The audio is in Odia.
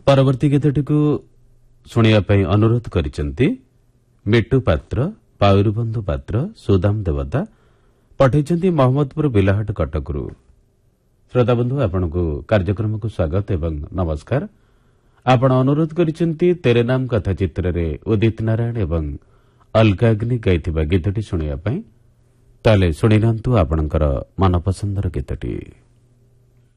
ପରବର୍ତ୍ତୀ ଗୀତଟିକୁ ଶୁଣିବା ପାଇଁ ଅନୁରୋଧ କରିଛନ୍ତି ମିଟୁ ପାତ୍ର, ପାଉରୁବନ୍ଧୁ ପାତ୍ର, ସୁଦାମ ଦେବତା ପଠାଇଛନ୍ତି ମହମ୍ମଦପୁର ବିଲାହାଟ କଟକରୁ। ଶ୍ରୋତାବନ୍ଧୁ, ଆପଣଙ୍କୁ କାର୍ଯ୍ୟକ୍ରମକୁ ସ୍ୱାଗତ ଏବଂ ନମସ୍କାର। ଆପଣ ଅନୁରୋଧ କରିଛନ୍ତି ତେରେ ନାମ କଥା ଚିତ୍ରରେ ଉଦିତ ନାରାୟଣ ଏବଂ ଅଲକାଗ୍ନି ଗାଇଥିବା ଗୀତଟି ଶୁଣିବା ପାଇଁ। ତାହେଲେ ଶୁଣିନିଅନ୍ତୁ ଆପଣଙ୍କର ମନପସନ୍ଦର ଗୀତଟି।